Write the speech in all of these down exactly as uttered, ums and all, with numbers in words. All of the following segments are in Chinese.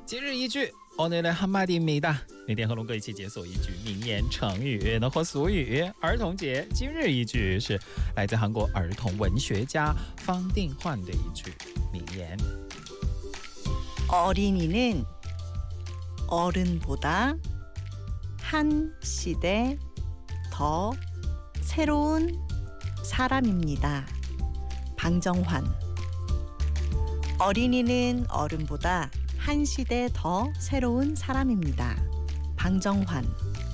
今日一句오늘의 한마디입니다。那天和龙哥一起解锁一句名言成语或俗语。儿童节今日一句是来自韩国儿童文学家方定焕的一句名言。 어린이는 어른보다 한 시대 더 새로운 사람입니다. 방정환. 어린이는 어른보다 한 시대 더 새로운 사람입니다. 방정환。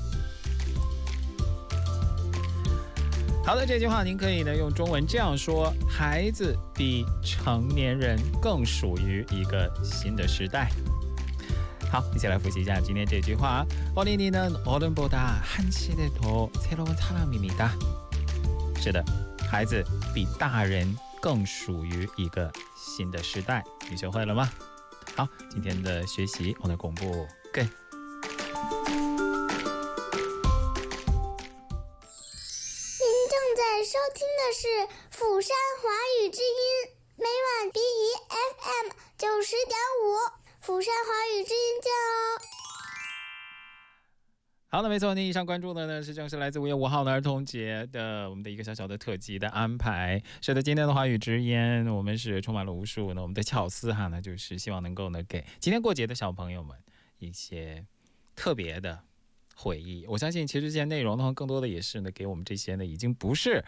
好的，这句话您可以呢用中文这样说：孩子比成年人更属于一个新的时代。好，一起来复习一下今天这句话。어린이는 어른보다 한 시대 더 새로운 사람입니다。是的，孩子比大人更属于一个新的时代。你学会了吗？好，今天的学习我的公布끝。 在收听的是釜山华语之音，每晚 B E F M 九十点五，釜山华语之音见哦。 好的，没错，您以上关注的呢是正是来自五月五号的儿童节的我们的一个小小的特辑的安排。是的，今天的华语之音我们是充满了无数呢我们的巧思哈，呢就是希望能够呢给今天过节的小朋友们一些特别的回忆。我相信其实这些内容的话更多的也是呢给我们这些呢已经不是